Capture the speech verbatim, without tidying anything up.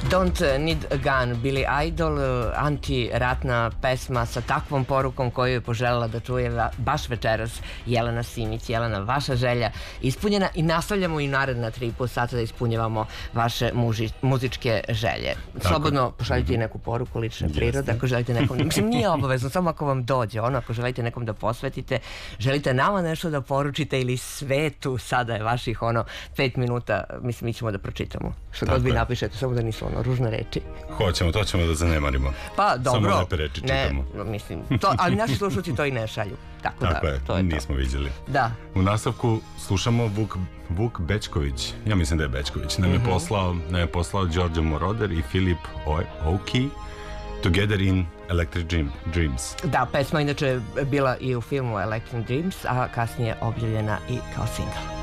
Don't Need a Gun, Billy Idol, antiratna pesma sa takvom porukom koju je poželjela da čuje baš večeras Jelena Simić. Jelena, vaša želja ispunjena i nastavljamo i naredna tri i po sata da ispunjavamo vaše muži, muzičke želje. Tako. Slobodno pošaljite i neku poruku lične prirode, ako želite nekom, mislim nije obavezno, samo ako vam dođe, ono, ako želite nekom da posvetite, želite nama nešto da poručite ili svetu, sada je vaših ono pet minuta, mislim mi ćemo da pročitamo. Što god vi napišete, samo da nisu ono ružne reči. Hoćemo, to ćemo da zanemarimo. Pa dobro. Samo lepe reči čitamo. Ne, mislim, to, ali naši slušalci to i ne šalju. Tako, Tako da, je, to je nismo to. vidjeli. Da. U nastavku slušamo Vuk, Vuk Bečković, ja mislim da je Bečković, nam je mm-hmm. poslao, nam je poslao Đorđe Moroder i Filip Oki, Together in Electric Dreams. Da, pesma inače bila i u filmu Electric Dreams, a kasnije objavljena i kao single.